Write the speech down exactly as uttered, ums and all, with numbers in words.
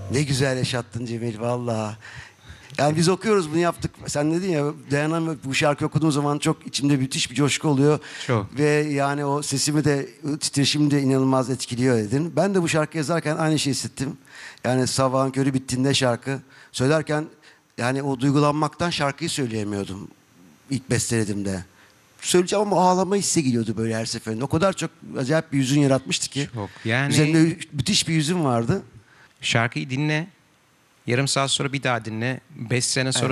Ne güzel yaşattın Cemil vallahi. Yani biz okuyoruz bunu yaptık. Sen dedin ya dayanamıyorum bu şarkı okuduğum zaman çok içimde müthiş bir coşku oluyor. Çok. Ve yani o sesimi de titreşimi de inanılmaz etkiliyor dedin. Ben de bu şarkı yazarken aynı şeyi hissettim. Yani sabahın körü bittiğinde şarkı söylerken yani o duygulanmaktan şarkıyı söyleyemiyordum. İlk bestelediğimde. Söyleyeceğim ama ağlama hissi geliyordu böyle her seferinde. O kadar çok acayip bir yüzün yaratmıştı ki. Çok. Yani Üzerinde müthiş bir yüzün vardı. şarkıyı dinle. Yarım saat sonra bir daha dinle. Beş sene sonra